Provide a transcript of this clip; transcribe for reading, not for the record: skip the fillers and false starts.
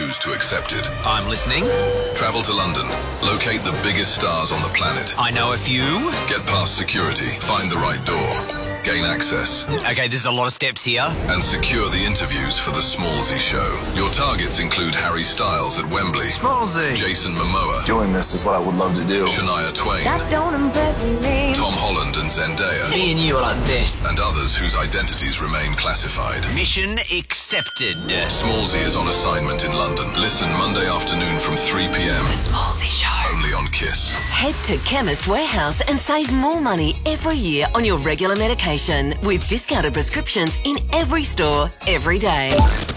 choose to accept it. I'm listening. Travel to London. Locate the biggest stars on the planet. I know a few. Get past security. Find the right door. Gain access. Okay, there's a lot of steps here. And secure the interviews for the Smallsy show. Your targets include Harry Styles at Wembley. Smallsy. Jason Momoa. Doing this is what I would love to do. Shania Twain. That don't impress me. Tom Holland and Zendaya. Me and you are like this. And others whose identities remain classified. Mission accepted. Smallsy is on assignment in London. Listen Monday afternoon from 3 p.m. The Smallsy Show. Only on KISS. Head to Chemist Warehouse and save more money every year on your regular medication with discounted prescriptions in every store, every day.